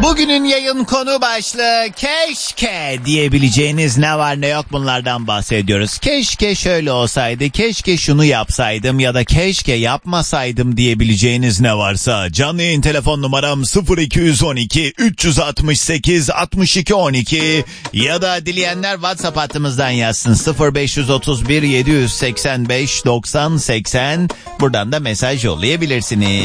Bugünün yayın konu başlığı keşke diyebileceğiniz ne var ne yok bunlardan bahsediyoruz. Keşke şöyle olsaydı, keşke şunu yapsaydım ya da keşke yapmasaydım diyebileceğiniz ne varsa. Canlı yayın telefon numaram 0212 368 62 12 ya da dileyenler WhatsApp hattımızdan yazsın 0531 785 90 80. Buradan da mesaj yollayabilirsiniz.